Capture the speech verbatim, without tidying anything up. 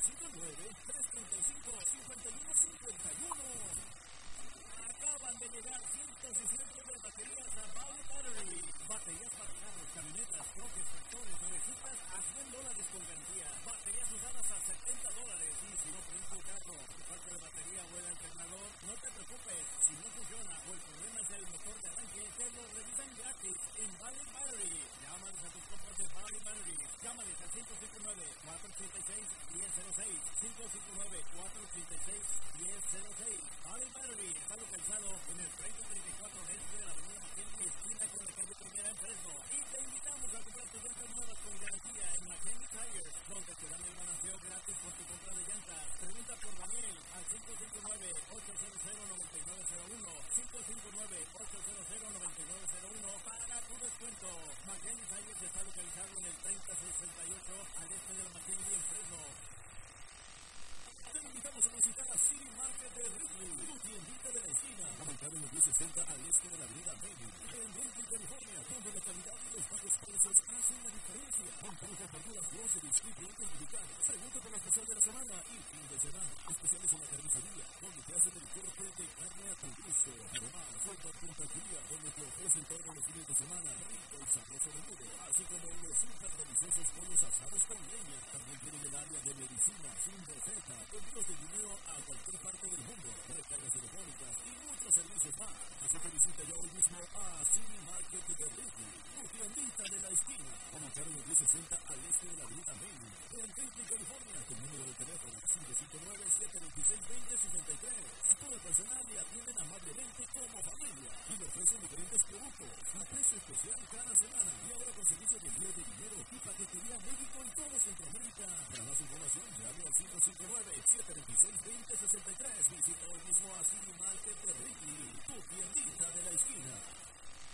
cinco nueve, tres tres cinco, cinco uno cinco uno. Acaban de llegar cientos y cientos de baterías a Valley Battery. Baterías para carros, camionetas, troques, tractores, navejitas a cien dólares con garantía. Baterías usadas a setenta dólares. Y si no prende tu carro, tu falta de batería o el alternador, no te preocupes. Si no funciona o el problema es el motor de arranque, te lo revisan gratis en Valley Battery. Llámales a tus compas de Valley Battery. Llámales al cinco cinco nueve, cuatro ocho seis, uno cero cero seis. cinco cinco nueve, cuatro ocho seis, uno cero cero seis. Valley Battery está localizado en el treinta treinta y cuatro este de la avenida McKinley, esquina con la calle Primera en Fresno. Y te invitamos a comprar tus llantas nuevas con garantía en McKinley Tires, donde te dan el balanceo gratis por tu compra de llantas. Pregunta por Daniel al cinco cinco nueve, ocho cero cero, nueve nueve cero uno. cinco cinco nueve, ocho cero cero, nueve nueve cero uno para tu descuento. McKinley Tires está localizado en el treinta sesenta y ocho al este de la McKinley en Fresno. Te invitamos a visitar a City Market de Ridley, tu tiendita de la esquina, ubicado en el diez sesenta al este de la avenida David, en Ridley, California, donde la calidad y los bajos precios hacen la diferencia. Compramos verduras, groceries y productos mexicanos. Pregunta por la especial de la semana y fin de semana. Especiales en la carnicería, donde te hacen el corte de carne a tu gusto. Además, cuenta con taquería, donde te ofrecen todos los fines de semana rico y sabroso menudo, así como los súper deliciosos pollos asados con leña. También tienen el área de medicina sin receta, envíos de dinero a cualquier parte del mundo, recargas telefónicas y muchos servicios más. Así que visita ya hoy mismo a City Market de Ridley, tu tiendita de la esquina, ubicado en el diez sesenta al este de la avenida Main, en Ridley, California, con número de teléfono cinco cinco nueve, siete dos seis, dos cero cinco tres. Todo el personal le atienden amablemente como familia y le ofrecen diferentes productos a precio especial cada semana. Y ahora con servicio de envío de dinero y paquetería a México y todo Centroamérica. Para más información, llame al cinco cinco nueve, siete dos seis, dos cero seis tres. Visita hoy